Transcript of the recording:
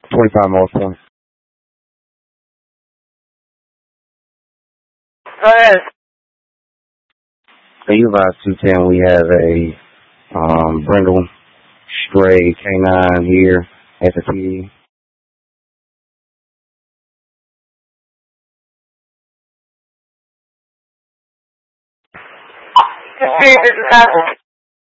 25 more points. Go ahead. So you about 210, we have a Brindle Stray K9 here at the T. This is